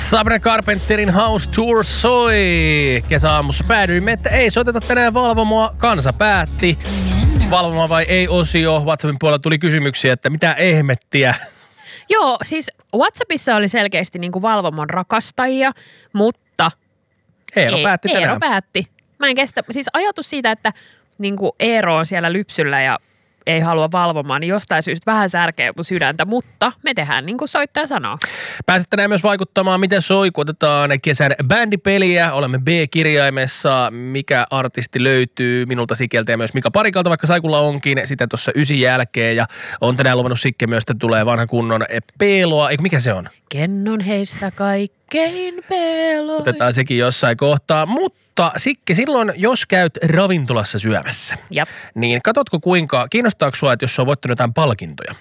Sabrina Carpenterin House Tour soi. Kesäaamussa päädyimme, että ei soiteta tänään Valvomoa. Kansa päätti. Valvoma vai ei -osio. WhatsAppin puolella tuli kysymyksiä, että mitä ehmettiä. Joo, siis WhatsAppissa oli selkeästi niin kuin Valvomon rakastajia, mutta Eero päätti tänään. Eero päätti. Mä en kestä. Siis ajatus siitä, että niin kuin Eero on siellä lypsyllä ja ei halua Valvomaan, niin jostain syystä vähän särkee mun sydäntä, mutta me tehdään niin kuin soittaja sanoo. Pääset tänään myös vaikuttamaan, miten soi, kun otetaan kesän bändipeliä. Olemme B-kirjaimessa. Mikä artisti löytyy minulta, Sikeltä ja myös Mika Parikalta, vaikka Saikulla onkin sitä tuossa 9 jälkeen. Ja on tänään luvannut Sikke myös, että tulee vanha kunnon peeloa. Eikö mikä se on? Kennon heistä kaikkein peloin. Otetaan sekin jossain kohtaa, mutta Sikke, silloin jos käyt ravintolassa syömässä, Jep. niin katsotko kiinnostaako sua, että jos on voittanut jotain palkintoja?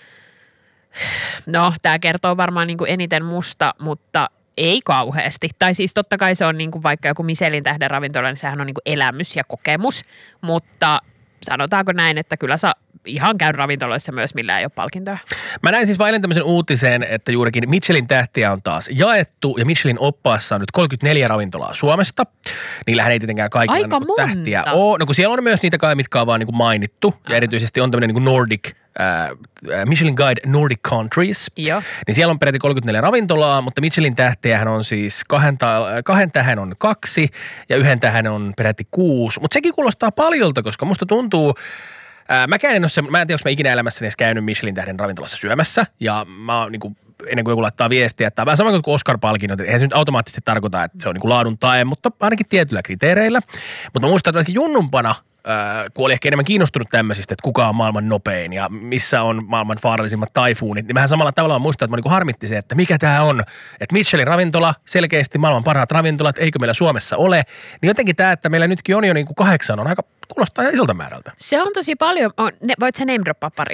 No, tämä kertoo varmaan niin kuin eniten musta, mutta ei kauheasti. Tai siis totta kai se on niin kuin vaikka joku Michelin tähden ravintola, niin sehän on niin kuin elämys ja kokemus, mutta sanotaanko näin, että kyllä sä ihan käy ravintoloissa myös, millä ei ole palkintoja. Mä näin siis vain tämmöisen uutisen, että juurikin Michelin tähtiä on taas jaettu ja Michelin oppaassa on nyt 34 ravintolaa Suomesta. Niillähän ei tietenkään kaikilla niin tähtiä ole. No kun siellä on myös niitä kai, mitkä on vaan niin kuin mainittu ja erityisesti on tämmöinen niin kuin Nordic, Michelin Guide Nordic Countries. Joo. Niin siellä on peräti 34 ravintolaa, mutta Michelin tähtiähän on siis kahden tähän on 2 ja 1 tähän on peräti 6. Mutta sekin kuulostaa paljolta, koska musta tuntuu, mä en tiedä, onko mä ikinä elämässäni edes käynyt Michelin tähden ravintolassa syömässä. Ja mä oon niin ennen kuin joku laittaa viestiä, että vähän sama kuin Oscar-palkinnot, eihän se nyt automaattisesti tarkoita, että se on niin kuin laadun tae, mutta ainakin tietyillä kriteereillä. Mutta mä muistan, että junnumpana, kun oli ehkä enemmän kiinnostunut tämmöisistä, että kuka on maailman nopein ja missä on maailman vaarallisimmat taifuunit, niin vähän samalla tavalla muistan, että mä niin harmitti se, että mikä tää on. Että Michelin ravintola, selkeästi maailman parhaat ravintolat, eikö meillä Suomessa ole. Niin jotenkin tää, että meillä nytkin on jo niin kuin 8, on aika, kuulostaa ihan isolta määrältä. Se on tosi paljon. Voit sä name droppaa pari?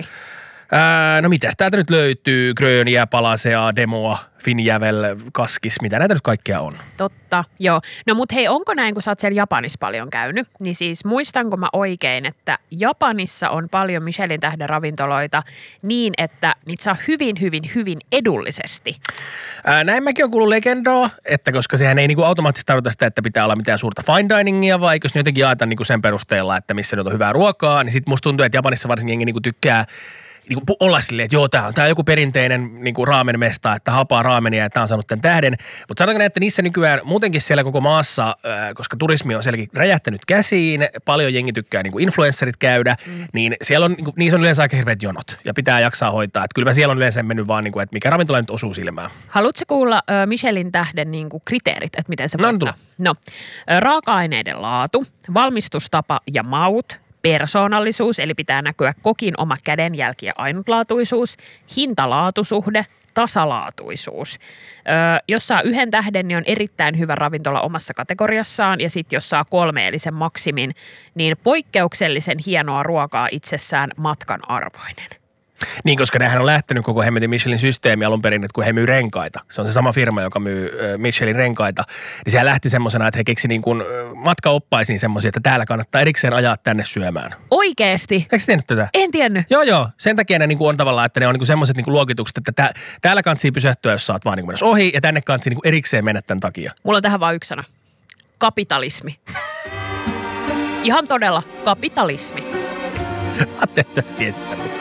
No mitäs täältä nyt löytyy? Gröniä, Palasea, Demoa, Finjävel, Kaskis, mitä näitä nyt kaikkea on? Totta, joo. No mut hei, onko näin, kun sä oot siellä Japanissa paljon käynyt, niin siis muistanko mä oikein, että Japanissa on paljon Michelin tähden ravintoloita niin, että niitä saa hyvin edullisesti? Näin mäkin on kuullut legendaa, että koska sehän ei niinku automaattisesti tarkoita sitä, että pitää olla mitään suurta fine diningia, vai jos ne jotenkin jaetaan niinku sen perusteella, että missä nyt on hyvää ruokaa, niin sit musta tuntuu, että Japanissa varsinkin jengi niinku tykkää niin kuin olla silleen, että joo, tää on joku perinteinen niin kuin raamenmesta, että halpaa raamenia ja tää on saanut tämän tähden. Mutta sanotaanko näin, että niissä nykyään muutenkin siellä koko maassa, koska turismi on sielläkin räjähtänyt käsiin, paljon jengi tykkää niin kuin influencerit käydä, niin siellä on, niin kuin, niissä on yleensä aika hirveät jonot ja pitää jaksaa hoitaa. Että kyllä mä siellä on yleensä mennyt vaan, niin kuin, että mikä ravintola nyt osuu silmään. Haluatko kuulla Michelin tähden niin kuin kriteerit, että miten se voittaa? No, raaka-aineiden laatu, valmistustapa ja maut, persoonallisuus, eli pitää näkyä kokin oma kädenjälki ja ainutlaatuisuus, hintalaatusuhde, tasalaatuisuus. Jos saa 1 tähden, niin on erittäin hyvä ravintola omassa kategoriassaan, ja sitten jos saa 3, eli sen maksimin, niin poikkeuksellisen hienoa ruokaa itsessään matkan arvoinen. Niin, koska nehän on lähtenyt koko hemmetin Michelin systeemi alun perin, että kun he myy renkaita. Se on se sama firma, joka myy Michelin renkaita. Niin sehän lähti semmosena, että he keksi niin kuin matkaoppaisiin semmoisia, että täällä kannattaa erikseen ajaa tänne syömään. Oikeesti? Eikö sä tiennyt tätä? En tiennyt. Joo. Sen takia ne niin kuin on tavallaan, että ne on niin kuin semmoiset niin kuin luokitukset, että täällä kantsii pysähtyä, jos sä oot vaan niin kuin mennessä ohi, ja tänne kantsii niin kuin erikseen mennä tämän takia. Mulla on tähän vaan yksi sana. Kapitalismi. Ihan todella kapitalismi. Ajattelin, että sä tiesit tämän.